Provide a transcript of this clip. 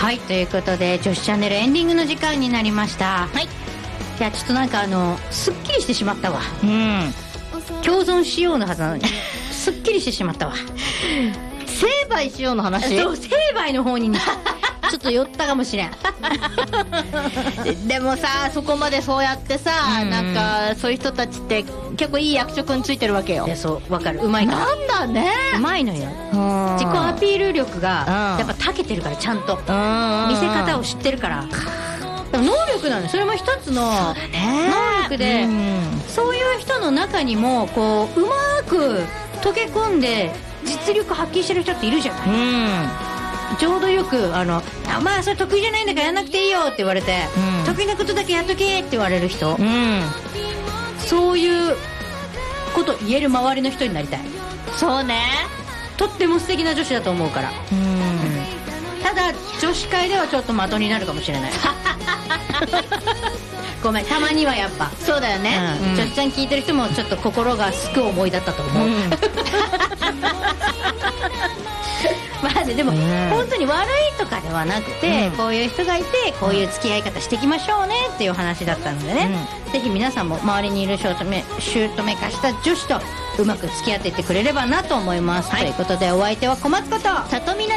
はい、ということで女子チャンネルエンディングの時間になりました。 はい。 いや、ちょっとなんかすっきりしてしまったわ。共存しようのはずなのにすっきりしてしまったわ。 成敗しようの話。 そう、成敗の方にちょっと寄ったかもしれん。 でもさ、そこまでそうやってさ、なんかそういう人たちって結構いい役職についてるわけよ。 いや、そう、わかる。うまいから。 なんだね。 うまいのよ。自己アピール力がやっぱ長けてるから、ちゃんと見せ方を知ってるから。能力なの。それも一つの能力で、そういう人の中にもこううまく溶け込んで実力発揮してる人っているじゃない。ちょうどよくまあそれ得意じゃないんだからやんなくていいよって言われて、得意なことだけやっとけって言われる人、そういうこと言える周りの人になりたい。 そうね。 とっても素敵な女子だと思うから。ただ女子会ではちょっと的になるかもしれない。ごめん、たまにはやっぱそうだよね。 女子ちゃん聞いてる人もちょっと心がすく思いだったと思う。まあね、でも本当に悪いとかではなくて、こういう人がいてこういう付き合い方していきましょうねっていう話だったのでね、ぜひ皆さんも周りにいる姑化した女子とうまく付き合っていってくれればなと思います。ということで、お相手は小松こと里見